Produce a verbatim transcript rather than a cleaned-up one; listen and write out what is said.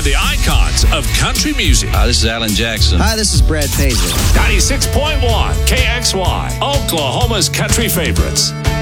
and the icons of country music. Hi, this is Alan Jackson. Hi, this is Brad Paisley. ninety-six point one K X Y, Oklahoma's country favorites.